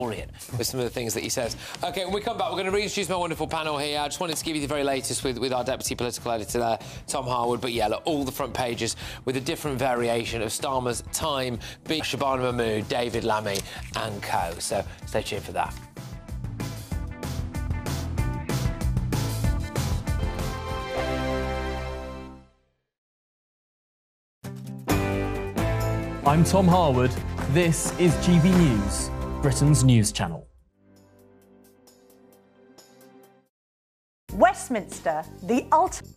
with some of the things that he says. OK, when we come back, we're going to reintroduce my wonderful panel here. I just wanted to give you the very latest with our deputy political editor there, Tom Harwood. But yeah, look, all the front pages with a different variation of Starmer's time, being Shabana Mahmood, David Lammy and co. So stay tuned for that. I'm Tom Harwood. This is GB News, Britain's news channel. Westminster, the ultimate.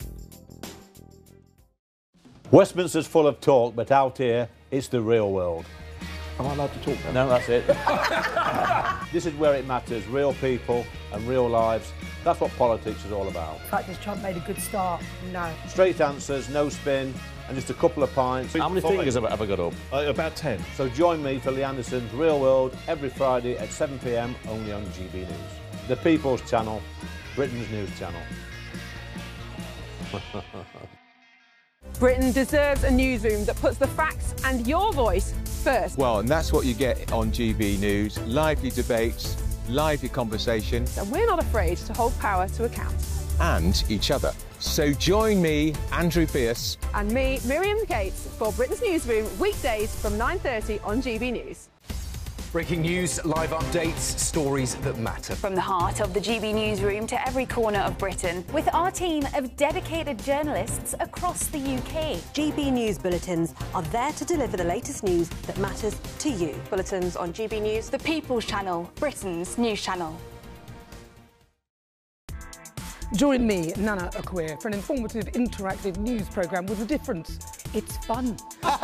Westminster's full of talk, but out here, it's the real world. Am I allowed to talk now? No, that's it. This is where it matters, real people and real lives. That's what politics is all about. In fact, has Trump made a good start? No. Straight answers, no spin, and just a couple of pints. How many fingers have I got up? About 10. So join me for Lee Anderson's Real World every Friday at 7 p.m, only on GB News. The People's Channel, Britain's news channel. Britain deserves a newsroom that puts the facts and your voice first. Well, and that's what you get on GB News. Lively debates, lively conversation. And we're not afraid to hold power to account. And each other. So join me, Andrew Pierce. And me, Miriam Gates, for Britain's Newsroom, weekdays from 9:30 on GB News. Breaking news, live updates, stories that matter. From the heart of the GB Newsroom to every corner of Britain, with our team of dedicated journalists across the UK. GB News bulletins are there to deliver the latest news that matters to you. Bulletins on GB News. The People's Channel, Britain's news channel. Join me, Nana Akweer, for an informative, interactive news programme with a difference. It's fun.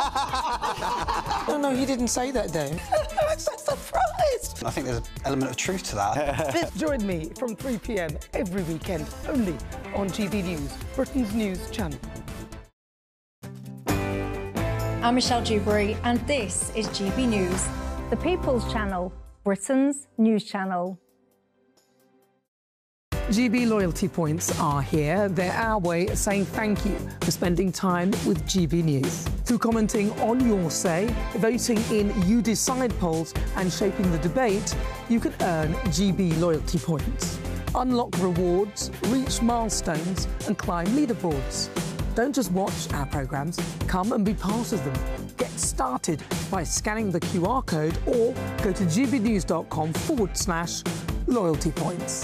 No, he didn't say that, Dave. I'm so surprised. I think there's an element of truth to that. Join me from 3 p.m. every weekend, only on GB News, Britain's news channel. I'm Michelle Dewberry, and this is GB News, the People's Channel, Britain's news channel. GB loyalty points are here. They're our way of saying thank you for spending time with GB News. Through commenting on your say, voting in You Decide polls and shaping the debate, you can earn GB loyalty points. Unlock rewards, reach milestones and climb leaderboards. Don't just watch our programmes, come and be part of them. Get started by scanning the QR code or go to gbnews.com/loyalty points.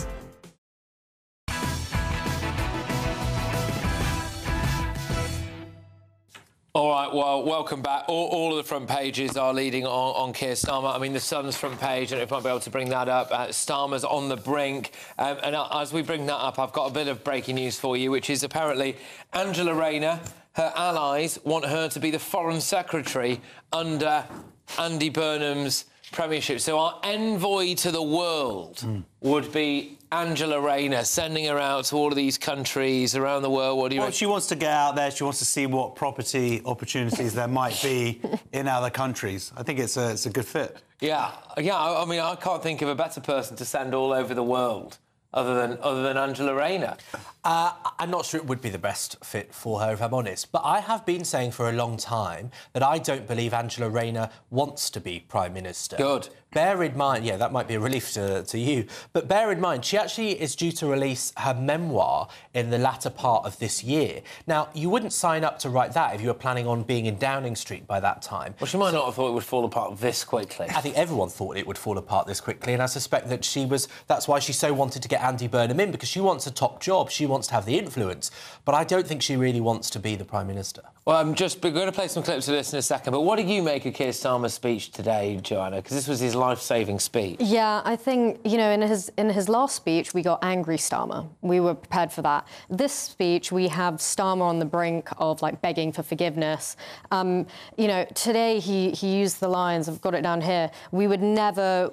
All right, well, welcome back. All of the front pages are leading on Keir Starmer. I mean, the Sun's front page, and if I might be able to bring that up, Starmer's on the brink. And as we bring that up, I've got a bit of breaking news for you, which is apparently Angela Rayner, her allies, want her to be the Foreign Secretary under Andy Burnham's premiership. So our envoy to the world would be Angela Rayner, sending her out to all of these countries around the world. What do you Well, she wants to get out there. She wants to see what property opportunities there might be in other countries. I think it's a good fit. Yeah. I mean, I can't think of a better person to send all over the world other than Angela Rayner. I'm not sure it would be the best fit for her, if I'm honest. But I have been saying for a long time that I don't believe Angela Rayner wants to be Prime Minister. Good. Bear in mind, yeah, that might be a relief to you, but bear in mind, she actually is due to release her memoir in the latter part of this year. Now, you wouldn't sign up to write that if you were planning on being in Downing Street by that time. Well, she might not have thought it would fall apart this quickly. I think everyone thought it would fall apart this quickly, and I suspect that that's why she so wanted to get Andy Burnham in, because she wants a top job, she wants to have the influence, but I don't think she really wants to be the Prime Minister. Well, we're going to play some clips of this in a second, but what do you make of Keir Starmer's speech today, Joanna? Because this was his life-saving speech. Yeah, I think, you know, in his last speech, we got angry Starmer. We were prepared for that. This speech, we have Starmer on the brink of, like, begging for forgiveness. You know, today he used the lines, I've got it down here, we would never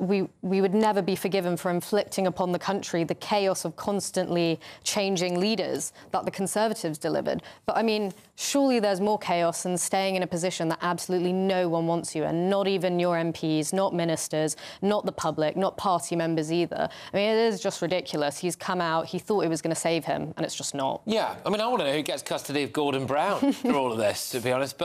be forgiven for inflicting upon the country the chaos of constantly changing leaders that the Conservatives delivered. But, I mean, surely there's more chaos than staying in a position that absolutely no one wants you in, not even your MPs, not ministers, not the public, not party members either. I mean, it is just ridiculous. He's come out, he thought it was going to save him, and it's just not. Yeah, I mean, I want to know who gets custody of Gordon Brown for all of this, to be honest.